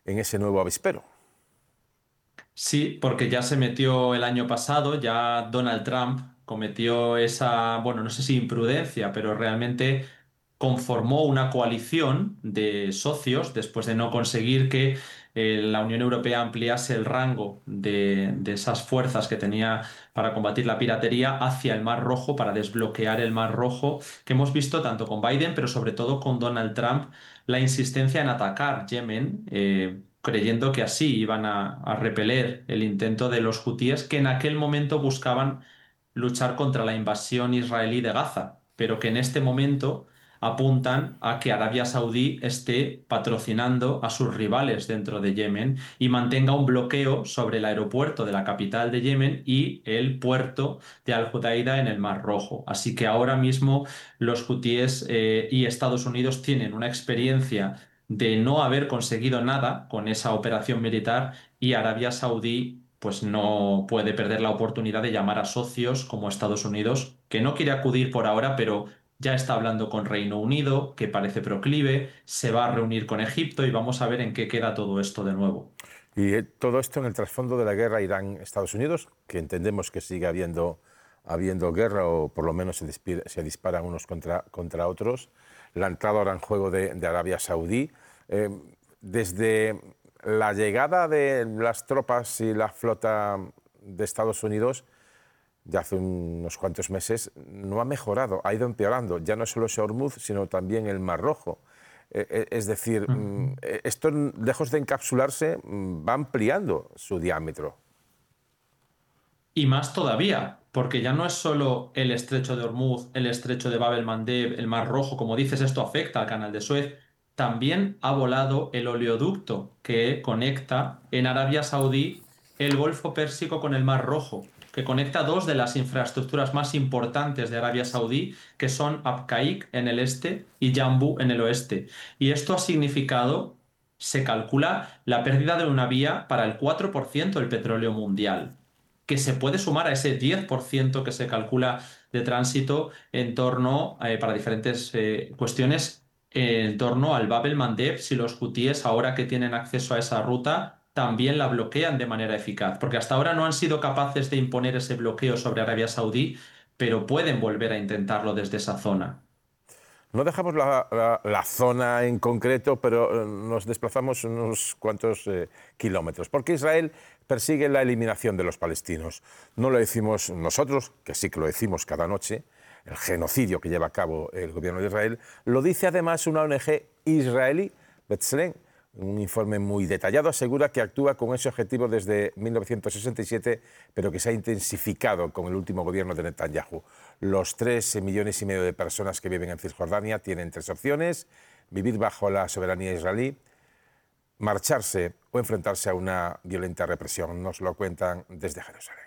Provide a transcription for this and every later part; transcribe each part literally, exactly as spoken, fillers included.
en ese nuevo avispero. Sí, porque ya se metió el año pasado, ya Donald Trump cometió esa, bueno, no sé si imprudencia, pero realmente conformó una coalición de socios después de no conseguir que eh, la Unión Europea ampliase el rango de, de esas fuerzas que tenía para combatir la piratería hacia el Mar Rojo, para desbloquear el Mar Rojo, que hemos visto tanto con Biden, pero sobre todo con Donald Trump, la insistencia en atacar Yemen. Eh, creyendo que así iban a, a repeler el intento de los hutíes que en aquel momento buscaban luchar contra la invasión israelí de Gaza, pero que en este momento apuntan a que Arabia Saudí esté patrocinando a sus rivales dentro de Yemen y mantenga un bloqueo sobre el aeropuerto de la capital de Yemen y el puerto de Al Judaida en el Mar Rojo. Así que ahora mismo los hutíes eh, y Estados Unidos tienen una experiencia de no haber conseguido nada con esa operación militar y Arabia Saudí pues no puede perder la oportunidad de llamar a socios como Estados Unidos, que no quiere acudir por ahora, pero ya está hablando con Reino Unido, que parece proclive, se va a reunir con Egipto y vamos a ver en qué queda todo esto de nuevo. Y eh, todo esto en el trasfondo de la guerra Irán-Estados Unidos, que entendemos que sigue habiendo, habiendo guerra o por lo menos se, dispara, se disparan unos contra, contra otros. La entrada ahora en juego de, de Arabia Saudí. Eh, desde la llegada de las tropas y la flota de Estados Unidos, ya hace unos cuantos meses, no ha mejorado, ha ido empeorando. Ya no solo es Hormuz, sino también el Mar Rojo. Eh, es decir, Ujú. esto, lejos de encapsularse, va ampliando su diámetro. Y más todavía, porque ya no es solo el estrecho de Hormuz, el estrecho de Bab el-Mandeb, el Mar Rojo, como dices, esto afecta al canal de Suez. También ha volado el oleoducto que conecta en Arabia Saudí el Golfo Pérsico con el Mar Rojo, que conecta dos de las infraestructuras más importantes de Arabia Saudí, que son Abqaiq en el este y Jambu en el oeste. Y esto ha significado, se calcula, la pérdida de una vía para el cuatro por ciento del petróleo mundial, que se puede sumar a ese diez por ciento que se calcula de tránsito en torno, eh, para diferentes eh, cuestiones, eh, en torno al Bab el-Mandeb, si los hutíes, ahora que tienen acceso a esa ruta, también la bloquean de manera eficaz, porque hasta ahora no han sido capaces de imponer ese bloqueo sobre Arabia Saudí, pero pueden volver a intentarlo desde esa zona. No dejamos la, la, la zona en concreto, pero nos desplazamos unos cuantos eh, kilómetros, porque Israel persigue la eliminación de los palestinos. No lo decimos nosotros, que sí que lo decimos cada noche, el genocidio que lleva a cabo el gobierno de Israel, lo dice además una O N G israelí, B'Tselem. Un informe muy detallado asegura que actúa con ese objetivo desde mil novecientos sesenta y siete, pero que se ha intensificado con el último gobierno de Netanyahu. Los tres millones y medio de personas que viven en Cisjordania tienen tres opciones: vivir bajo la soberanía israelí, marcharse o enfrentarse a una violenta represión. Nos lo cuentan desde Jerusalén.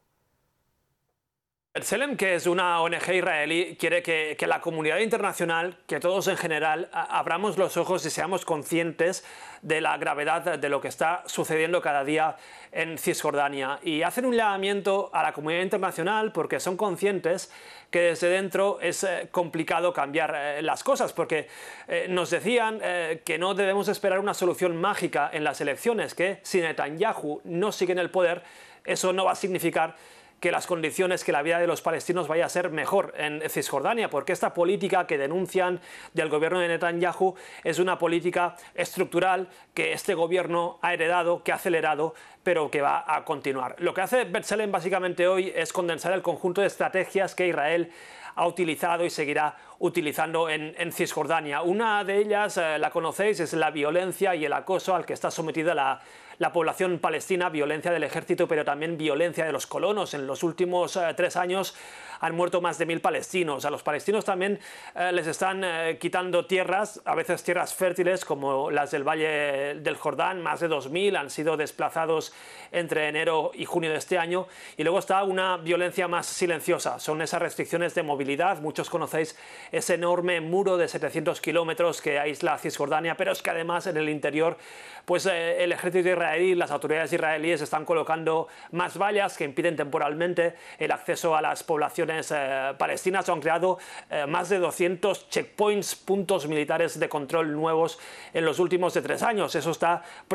B'Tselem, que es una O N G israelí, quiere que, que la comunidad internacional, que todos en general, a, abramos los ojos y seamos conscientes de la gravedad de lo que está sucediendo cada día en Cisjordania. Y hacen un llamamiento a la comunidad internacional porque son conscientes que desde dentro es eh, complicado cambiar eh, las cosas, porque eh, nos decían eh, que no debemos esperar una solución mágica en las elecciones, que si Netanyahu no sigue en el poder, eso no va a significar que las condiciones, que la vida de los palestinos vaya a ser mejor en Cisjordania, porque esta política que denuncian del gobierno de Netanyahu es una política estructural que este gobierno ha heredado, que ha acelerado, pero que va a continuar. Lo que hace B'Tselem básicamente hoy es condensar el conjunto de estrategias que Israel ha utilizado y seguirá utilizando en, en Cisjordania. Una de ellas, eh, la conocéis, es la violencia y el acoso al que está sometida la, la población palestina, violencia del ejército, pero también violencia de los colonos. En los últimos eh, tres años han muerto más de mil palestinos. A los palestinos también eh, les están eh, quitando tierras, a veces tierras fértiles como las del Valle del Jordán. Más de dos mil han sido desplazados entre enero y junio de este año. Y luego está una violencia más silenciosa, son esas restricciones de movilidad. Muchos conocéis ese enorme muro de setecientos kilómetros que aísla a Cisjordania, pero es que además en el interior pues eh, el ejército israelí, las autoridades israelíes están colocando más vallas que impiden temporalmente el acceso a las poblaciones eh, palestinas. Han creado eh, más de doscientos checkpoints, puntos militares de control nuevos en los últimos de tres años. Eso está